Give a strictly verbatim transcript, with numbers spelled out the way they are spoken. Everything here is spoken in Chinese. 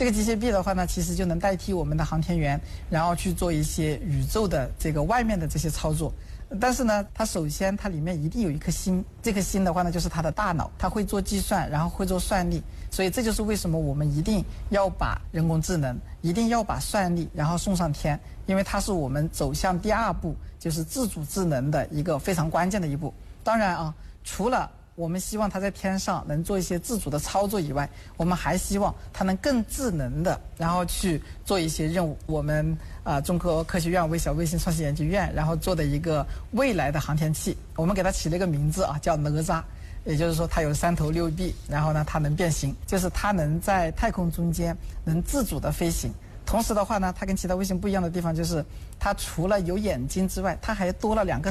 这个机械臂的话呢，其实就能代替我们的航天员，然后去做一些宇宙的这个外面的这些操作。但是呢，它首先它里面一定有一颗心，这颗心的话呢，就是它的大脑，它会做计算，然后会做算力，所以这就是为什么我们一定要把人工智能，一定要把算力，然后送上天，因为它是我们走向第二步，就是自主智能的一个非常关键的一步。当然啊，除了我们希望它在天上能做一些自主的操作以外，我们还希望它能更智能的，然后去做一些任务。我们啊、呃，中国科学院微小卫星创新研究院然后做的一个未来的航天器，我们给它起了一个名字啊，叫哪吒。也就是说，它有三头六臂，然后呢，它能变形，就是它能在太空中间能自主的飞行。同时的话呢，它跟其他卫星不一样的地方就是，它除了有眼睛之外，它还多了两个